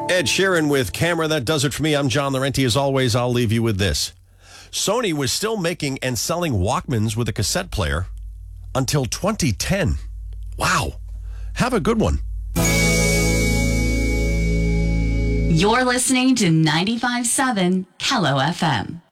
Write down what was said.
Ed Sheeran with Camera. That does it for me. I'm John Laurenti. As always, I'll leave you with this. Sony was still making and selling Walkmans with a cassette player until 2010. Wow. Have a good one. You're listening to 95.7 Kello FM.